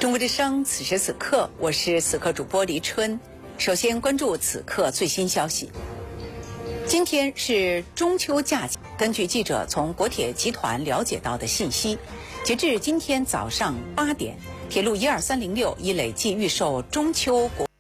中国之声，此时此刻，我是此刻主播黎春。首先关注此刻最新消息。今天是中秋假期，根据记者从国铁集团了解到的信息，截至今天早上8点，铁路12306已累计预售中秋国